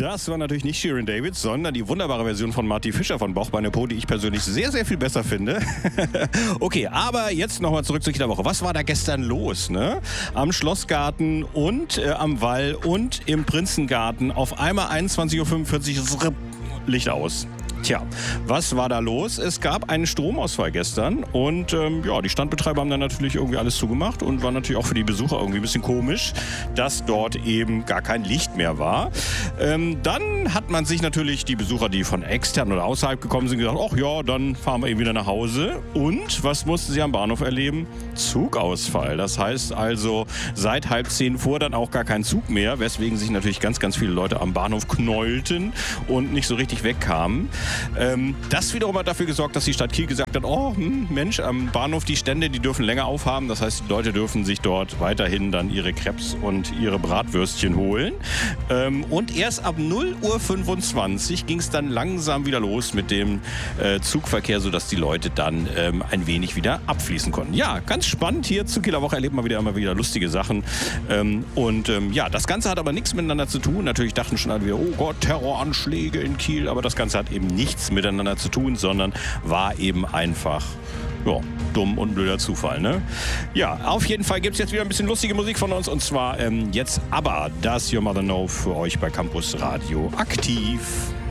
Das war natürlich nicht Shirin David, sondern die wunderbare Version von Marty Fischer von Bauch, Beine, Po, die ich persönlich sehr, sehr viel besser finde. Okay, aber jetzt nochmal zurück zur Kinderwoche. Was war da gestern los, ne? Am Schlossgarten und am Wall und im Prinzengarten auf einmal 21:45 Uhr Licht aus. Tja, was war da los? Es gab einen Stromausfall gestern und die Standbetreiber haben dann natürlich irgendwie alles zugemacht und war natürlich auch für die Besucher irgendwie ein bisschen komisch, dass dort eben gar kein Licht mehr war. Dann hat man sich natürlich die Besucher, die von extern oder außerhalb gekommen sind, gesagt, ach ja, dann fahren wir eben wieder nach Hause. Und was mussten sie am Bahnhof erleben? Zugausfall. Das heißt also, seit 9:30 fuhr dann auch gar kein Zug mehr, weswegen sich natürlich ganz, ganz viele Leute am Bahnhof knäulten und nicht so richtig wegkamen. Das wiederum hat dafür gesorgt, dass die Stadt Kiel gesagt hat, Mensch, am Bahnhof die Stände, die dürfen länger aufhaben. Das heißt, die Leute dürfen sich dort weiterhin dann ihre Crepes und ihre Bratwürstchen holen. Und erst ab 0:25 Uhr ging es dann langsam wieder los mit dem Zugverkehr, sodass die Leute dann ein wenig wieder abfließen konnten. Ja, ganz spannend hier zur Kieler Woche erlebt man immer wieder lustige Sachen. Das Ganze hat aber nichts miteinander zu tun. Natürlich dachten schon alle wieder, oh Gott, Terroranschläge in Kiel. Aber das Ganze hat eben nichts miteinander zu tun, sondern war eben einfach dumm und blöder Zufall, ne? Ja, auf jeden Fall gibt es jetzt wieder ein bisschen lustige Musik von uns und zwar jetzt ABBA, Does Your Mother Know für euch bei Campus Radio aktiv.